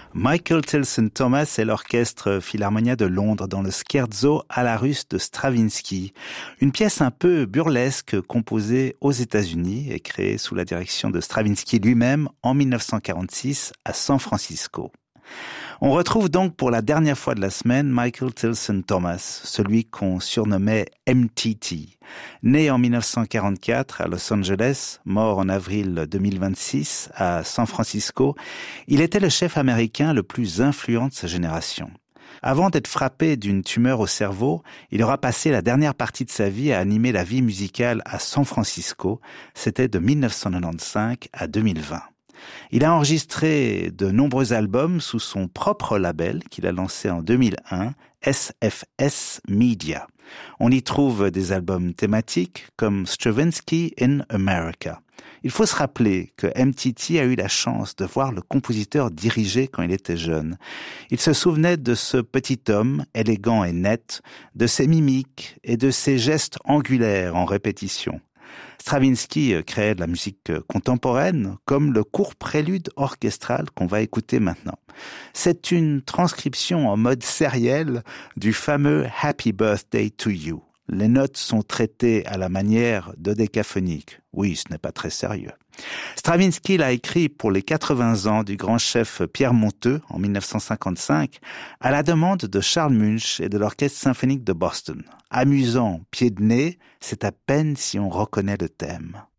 Michael Tilson Thomas et l'Orchestre Philharmonia de Londres dans le Scherzo à la russe de Stravinsky, une pièce un peu burlesque composée aux États-Unis et créée sous la direction de Stravinsky lui-même en 1946 à San Francisco. On retrouve donc pour la dernière fois de la semaine Michael Tilson Thomas, celui qu'on surnommait MTT. Né en 1944 à Los Angeles, mort en avril 2026 à San Francisco, il était le chef américain le plus influent de sa génération. Avant d'être frappé d'une tumeur au cerveau, il aura passé la dernière partie de sa vie à animer la vie musicale à San Francisco. C'était de 1995 à 2020. Il a enregistré de nombreux albums sous son propre label qu'il a lancé en 2001, SFS Media. On y trouve des albums thématiques comme Stravinsky in America. Il faut se rappeler que MTT a eu la chance de voir le compositeur diriger quand il était jeune. Il se souvenait de ce petit homme, élégant et net, de ses mimiques et de ses gestes angulaires en répétition. Stravinsky créait de la musique contemporaine, comme le court prélude orchestral qu'on va écouter maintenant. C'est une transcription en mode sériel du fameux « Happy Birthday to You ». Les notes sont traitées à la manière dodécaphonique. Oui, ce n'est pas très sérieux. Stravinsky l'a écrit pour les 80 ans du grand chef Pierre Monteux en 1955 à la demande de Charles Munch et de l'Orchestre symphonique de Boston. Amusant, pied de nez, c'est à peine si on reconnaît le thème.